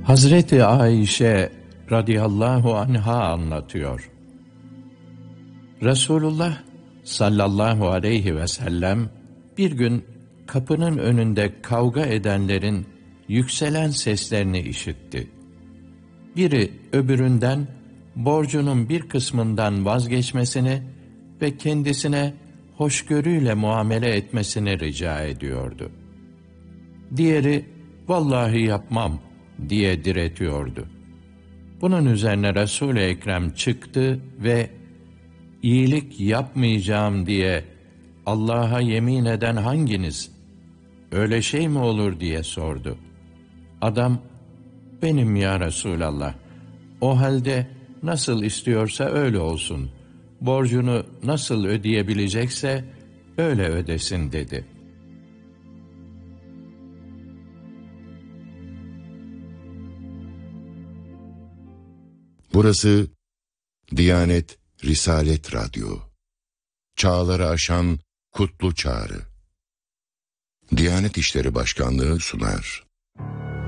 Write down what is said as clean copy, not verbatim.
Hazreti Ayşe radıyallahu anha anlatıyor. Resulullah sallallahu aleyhi ve sellem bir gün kapının önünde kavga edenlerin yükselen seslerini işitti. Biri öbüründen borcunun bir kısmından vazgeçmesini ve kendisine hoşgörüyle muamele etmesini rica ediyordu. Diğeri, vallahi yapmam diye diretiyordu. Bunun üzerine Resul-i Ekrem çıktı ve iyilik yapmayacağım diye Allah'a yemin eden hanginiz? Öyle şey mi olur diye sordu. Adam, benim ya Resulallah. O halde nasıl istiyorsa öyle olsun. Borcunu nasıl ödeyebilecekse öyle ödesin dedi. Burası Diyanet Risalet Radyo. Çağları aşan kutlu çağrı. Diyanet İşleri Başkanlığı sunar.